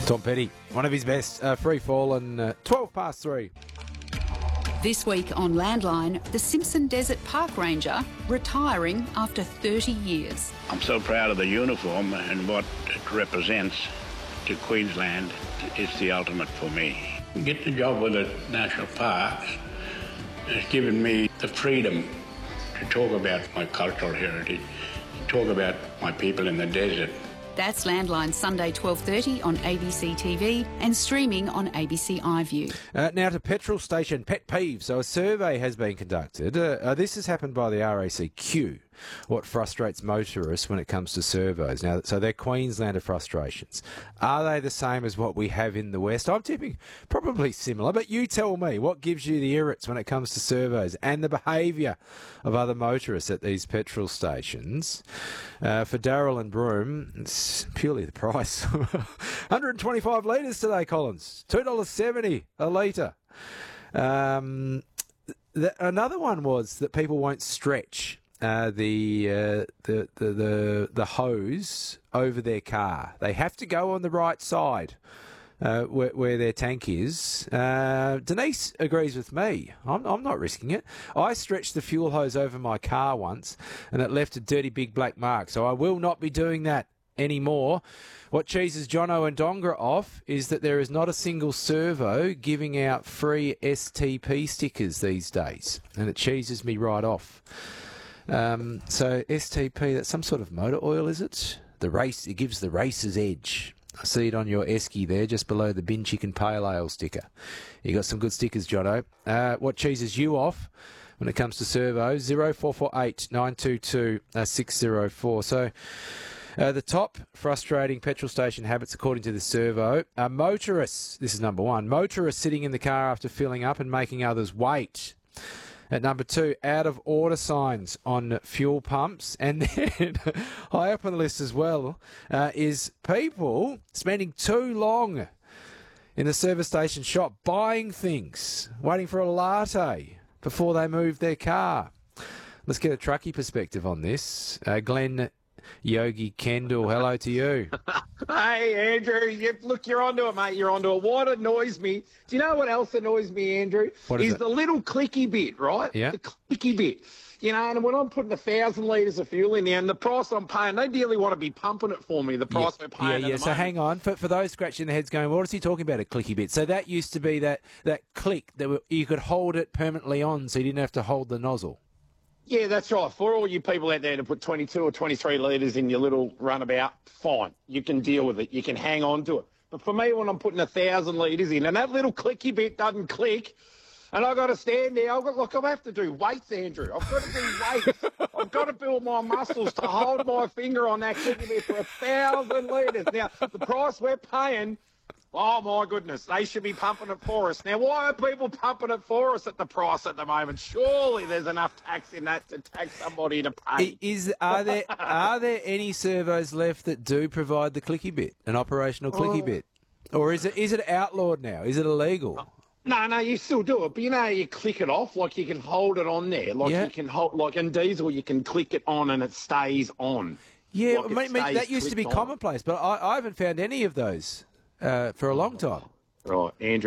Tom Petty, one of his best. Free fall and 12 past 3. This week on Landline, the Simpson Desert Park Ranger retiring after 30 years. I'm so proud of the uniform and what it represents to Queensland. It's the ultimate for me. To get the job with the National Parks has given me the freedom to talk about my cultural heritage, to talk about my people in the desert. That's Landline, Sunday 12:30 on ABC TV and streaming on ABC iView. Now to petrol station pet peeves. So a survey has been conducted. This has happened by the RACQ. What frustrates motorists when it comes to servos. Now, so they're Queenslander frustrations. Are they the same as what we have in the West? I'm tipping probably similar, but you tell me, what gives you the irrits when it comes to servos and the behaviour of other motorists at these petrol stations? For Darryl and Broome, it's purely the price. 125 litres today, Collins. $2.70 a litre. Another one was that people won't stretch the hose over their car. They have to go on the right side where their tank is. Denise agrees with me. I'm not risking it. I stretched the fuel hose over my car once and it left a dirty big black mark, so I will not be doing that anymore. What cheeses Jono and Dongra off is that there is not a single servo giving out free STP stickers these days, and it cheeses me right off. So STP, that's some sort of motor oil, is it? It gives the racer's edge. I see it on your Esky there, just below the Bin Chicken Pale Ale sticker. You got some good stickers, Jono. What cheeses you off when it comes to servos? 0448 922 604. So the top frustrating petrol station habits, according to the servo, are motorists. This is number one. Motorists sitting in the car after filling up and making others wait. At number 2, out-of-order signs on fuel pumps. And then, high up on the list as well, is people spending too long in the service station shop buying things, waiting for a latte before they move their car. Let's get a truckie perspective on this. Glenn Yogi Kendall, hello to you. Hey, Andrew. Look, you're onto it, mate. You're onto it. What annoys me, do you know what else annoys me, Andrew? What is the little clicky bit, right? Yeah. The clicky bit. You know, and when I'm putting 1,000 litres of fuel in there and the price I'm paying, they really want to be pumping it for me, the price we're paying. Yeah. So hang on. For those scratching their heads going, what is he talking about, a clicky bit? So that used to be that click that you could hold it permanently on so you didn't have to hold the nozzle. Yeah, that's right. For all you people out there to put 22 or 23 litres in your little runabout, fine. You can deal with it. You can hang on to it. But for me, when I'm putting 1,000 litres in and that little clicky bit doesn't click, and I've got to stand there, I have to do weights, Andrew. I've got to do weights. I've got to build my muscles to hold my finger on that clicky bit for 1,000 litres. Now, the price we're paying, oh, my goodness, they should be pumping it for us. Now, why are people pumping it for us at the price at the moment? Surely there's enough tax in that to tax somebody to pay. Are there any servos left that do provide the clicky bit, an operational clicky bit? Or is it outlawed now? Is it illegal? No, you still do it. But, you know, you click it off, like you can hold it on there. Like you can hold, like in diesel, you can click it on and it stays on. Yeah, like that used to be commonplace, but I haven't found any of those for a long time. Right, Andrew.